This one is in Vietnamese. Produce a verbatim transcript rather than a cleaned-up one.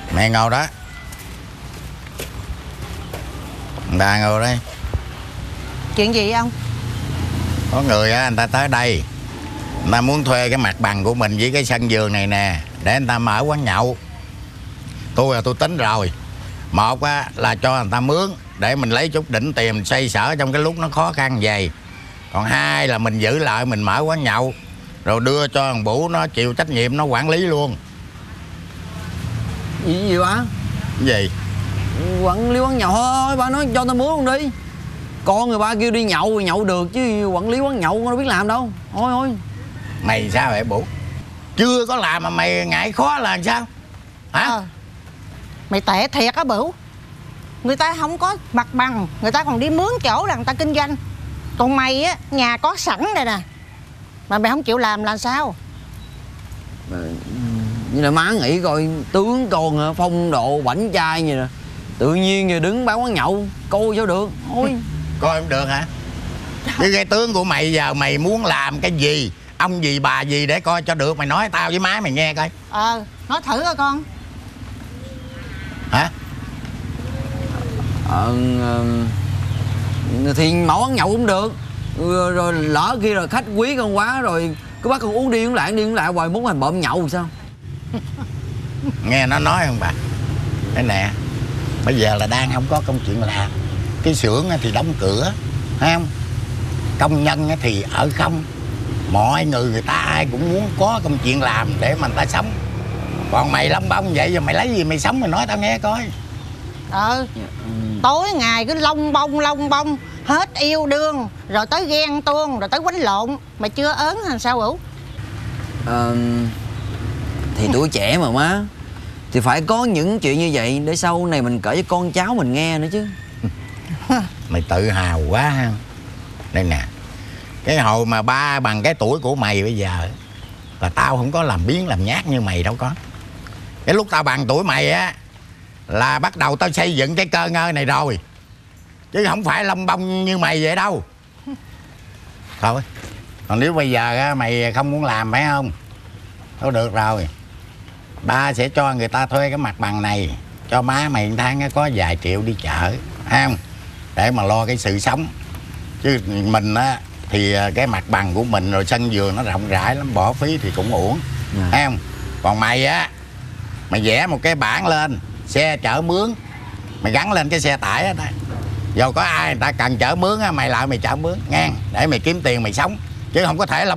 Mày ngồi đó. Bà ngồi đây. Chuyện gì ông? Có người á, anh ta tới đây, người ta muốn thuê cái mặt bằng của mình với cái sân vườn này nè, để người ta mở quán nhậu. Tôi là tôi tính rồi. Một á, là cho người ta mướn để mình lấy chút đỉnh tiền mình xoay sở trong cái lúc nó khó khăn vậy. Còn hai là mình giữ lại mình mở quán nhậu, rồi đưa cho thằng Bủ nó chịu trách nhiệm nó quản lý luôn. Gì gì ba? Cái gì? Quản lý quán nhậu thôi, ba nói cho tao mướn luôn đi. Con người ba kêu đi nhậu thì nhậu được, chứ quản lý quán nhậu con đâu biết làm đâu. Thôi thôi. Mày sao vậy Bủ? Chưa có làm mà mày ngại khó là làm sao? Hả? Ờ. Mày tệ thiệt á Bửu. Người ta không có mặt bằng, người ta còn đi mướn chỗ là người ta kinh doanh. Còn mày á, nhà có sẵn đây nè, mà mày không chịu làm là sao? Như là má nghĩ coi tướng con phong độ bảnh trai vậy nè, tự nhiên rồi đứng bán quán nhậu coi sao được. Thôi. Coi không được hả? Chứ cái tướng của mày giờ mày muốn làm cái gì, ông gì bà gì để coi cho được, mày nói tao với má mày nghe coi. Ờ, nói thử coi con. Hả? Ờ, thì mở quán nhậu cũng được. Rồi, rồi lỡ kia rồi khách quý con quá rồi cứ bắt con uống đi uống lại đi uống lại hoài, muốn hành bợm nhậu thì sao? Nghe nó nói không bà? Thế nè, bây giờ là đang không có công chuyện làm, cái xưởng thì đóng cửa, thấy không? Công nhân thì ở không. Mọi người người ta ai cũng muốn có công chuyện làm để mà người ta sống. Còn mày lông bông vậy giờ mày lấy gì mày sống, mày nói tao nghe coi. Ờ, tối ngày cứ lông bông lông bông, hết yêu đương rồi tới ghen tuông rồi tới quánh lộn. Mày chưa ớn làm sao Bửu? Ờ, thì tuổi trẻ mà má, thì phải có những chuyện như vậy để sau này mình kể cho con cháu mình nghe nữa chứ. Mày tự hào quá ha. Đây nè, cái hồi mà ba bằng cái tuổi của mày bây giờ là tao không có làm biếng làm nhát như mày đâu có. Cái lúc tao bằng tuổi mày á là bắt đầu tao xây dựng cái cơ ngơi này rồi, chứ không phải lông bông như mày vậy đâu. Thôi, còn nếu bây giờ á, mày không muốn làm phải không? Thôi được rồi, ba sẽ cho người ta thuê cái mặt bằng này cho má mày một tháng có vài triệu đi chợ, thấy không? Để mà lo cái sự sống. Chứ mình á thì cái mặt bằng của mình rồi sân vườn nó rộng rãi lắm, bỏ phí thì cũng uổng, yeah. Thấy không? Còn mày á, mày vẽ một cái bảng lên xe chở mướn, mày gắn lên cái xe tải đó, dù có ai người ta cần chở mướn á, mày lại mày chở mướn ngang, để mày kiếm tiền mày sống, chứ không có thể làm